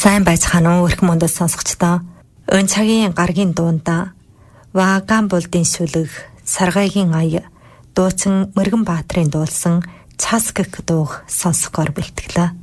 Сайн байцгаана уу өрх мөндө сонсогчдоо. Өн цагийн гаргийн дуунда Ваган булдын сүлэг Саргайгийн ая дууцсан Мэргэн Баатрын дуулсан Цас гэх дууг сонсохоор бэлтгэлээ.